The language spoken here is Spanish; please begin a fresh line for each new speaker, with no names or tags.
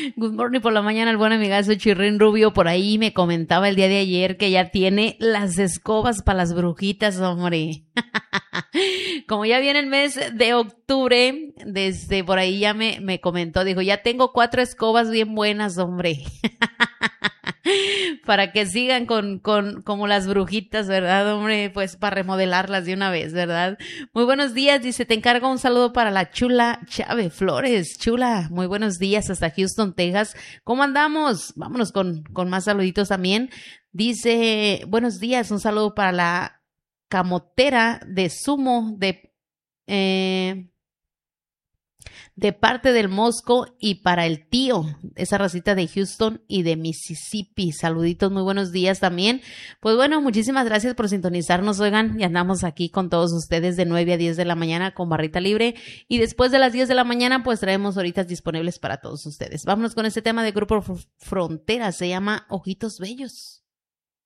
Good morning por la mañana, el buen amigazo Chirrín Rubio por ahí me comentaba el día de ayer que ya tiene las escobas para las brujitas, hombre. Como ya viene el mes de octubre, desde por ahí ya me comentó, dijo, ya tengo 4 escobas bien buenas, hombre. Para que sigan como las brujitas, ¿verdad, hombre? Pues para remodelarlas de una vez, ¿verdad? Muy buenos días, dice, te encargo un saludo para la chula Chávez Flores. Chula, muy buenos días hasta Houston, Texas. ¿Cómo andamos? Vámonos con más saluditos también. Dice, buenos días, un saludo para la camotera de Sumo de parte del Mosco y para el tío, esa racita de Houston y de Mississippi. Saluditos, muy buenos días también. Pues bueno, muchísimas gracias por sintonizarnos, oigan, y andamos aquí con todos ustedes de 9 a 10 de la mañana con barrita libre y después de las 10 de la mañana pues traemos horitas disponibles para todos ustedes. Vámonos con este tema de Grupo Frontera, se llama Ojitos Bellos.